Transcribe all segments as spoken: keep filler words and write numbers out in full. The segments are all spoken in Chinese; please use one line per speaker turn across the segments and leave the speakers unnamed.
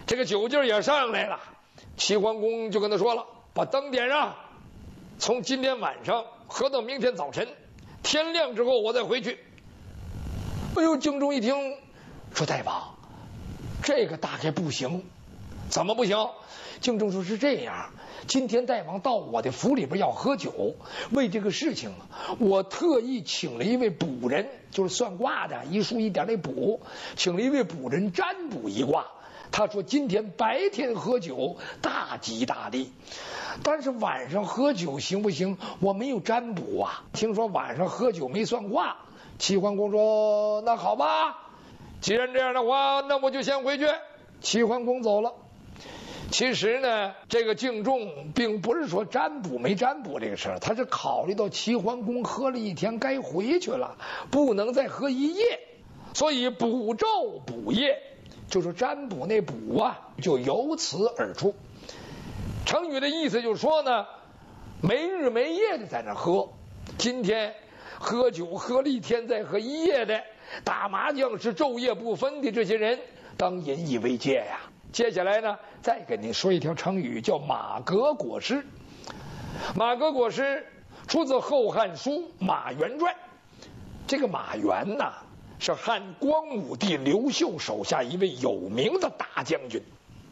这个酒劲也上来了。齐桓公就跟他说了：“把灯点上，从今天晚上喝到明天早晨，天亮之后我再回去。”哎呦，荆仲一听说：“大王，这个大概不行。”怎么不行？荆仲说：“是这样，今天大王到我的府里边要喝酒，为这个事情，我特意请了一位卜人，就是算卦的，一竖一点那卜，请了一位卜人占卜一卦。他说今天白天喝酒大吉大利，但是晚上喝酒行不行？我没有占卜啊。听说晚上喝酒没算卦。”齐桓公说：“那好吧，既然这样的话，那我就先回去。”齐桓公走了。其实呢，这个敬仲并不是说占卜没占卜这个事儿，他是考虑到齐桓公喝了一天该回去了，不能再喝一夜，所以卜昼卜夜，就是占卜那卜啊，就由此而出。成语的意思就是说呢，没日没夜的在那喝，今天喝酒喝了一天再喝一夜的，打麻将是昼夜不分的这些人，当引以为戒呀。接下来呢，再给您说一条成语，叫马革裹尸。马革裹尸出自《后汉书·马援传》。这个马援呐，是汉光武帝刘秀手下一位有名的大将军。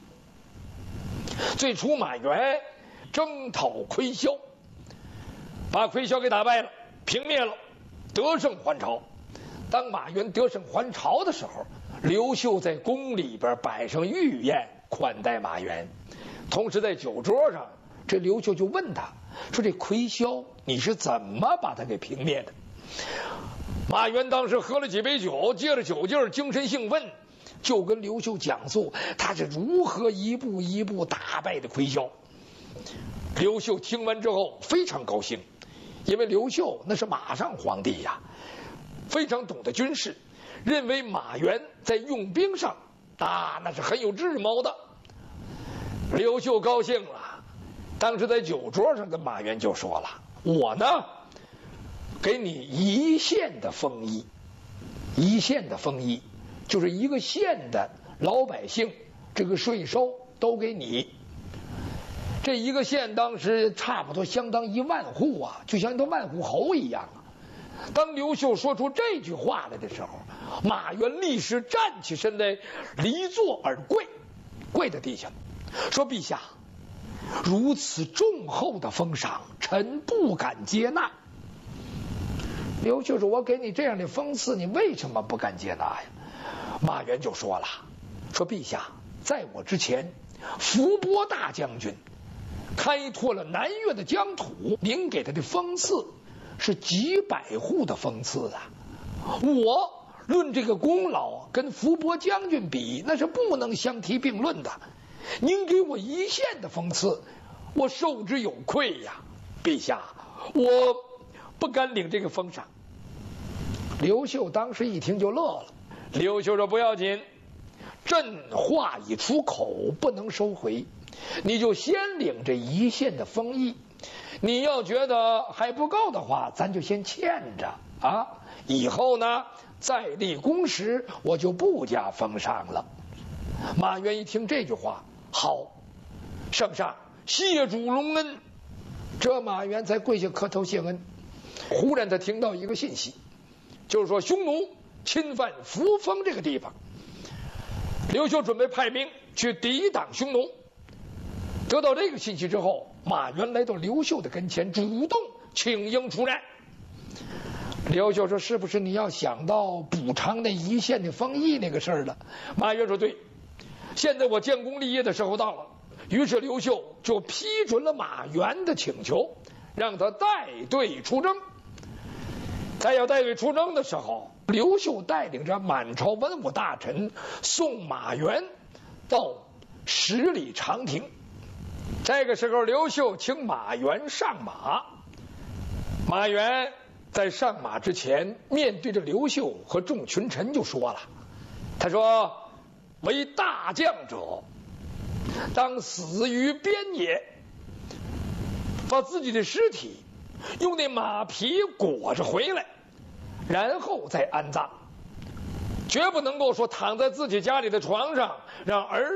最初马援征讨夔萧，把夔萧给打败了，平灭了，得胜还朝。当马援得胜还朝的时候，刘秀在宫里边摆上御宴款待马援，同时在酒桌上，这刘秀就问他说：“这夔萧你是怎么把他给平灭的？”马援当时喝了几杯酒，借着酒劲儿精神兴奋，就跟刘秀讲述他是如何一步一步打败的夔萧。刘秀听完之后非常高兴，因为刘秀那是马上皇帝呀，非常懂得军事，认为马援在用兵上啊那是很有智谋的。刘秀高兴了，当时在酒桌上跟马援就说了：“我呢给你一县的封邑，一县的封邑就是一个县的老百姓这个税收都给你。这一个县当时差不多相当一万户啊，就像一个万户侯一样啊。”当刘秀说出这句话来的时候，马援立时站起身来，离座而跪，跪在地下，说：“陛下，如此重厚的封赏，臣不敢接纳。”刘秀说：“我给你这样的封赐，你为什么不敢接纳呀？”马援就说了：“说陛下，在我之前，伏波大将军开拓了南越的疆土，您给他的封赐是几百户的封赐啊！我论这个功劳，跟伏波将军比，那是不能相提并论的。您给我一县的封赐，我受之有愧呀！陛下，我不敢领这个封赏。”刘秀当时一听就乐了。刘秀说：“不要紧，朕话已出口，不能收回，你就先领这一县的封邑。你要觉得还不够的话，咱就先欠着啊，以后呢再立功时我就不加封赏了。”马援一听这句话，好，圣上谢主隆恩。这马援才跪下磕头谢恩。忽然他听到一个信息，就是说匈奴侵犯扶风这个地方，刘秀准备派兵去抵挡匈奴。得到这个信息之后，马援来到刘秀的跟前，主动请缨出战。刘秀说：“是不是你要想到补偿那一县的封邑那个事儿了？”马援说：“对，现在我建功立业的时候到了。”于是刘秀就批准了马援的请求，让他带队出征。在要带队出征的时候，刘秀带领着满朝文武大臣送马援到十里长亭。这个时候，刘秀请马援上马。马援在上马之前，面对着刘秀和众群臣就说了：“他说，为大将者，当死于边野，把自己的尸体用那马皮裹着回来，然后再安葬，绝不能够说躺在自己家里的床上让儿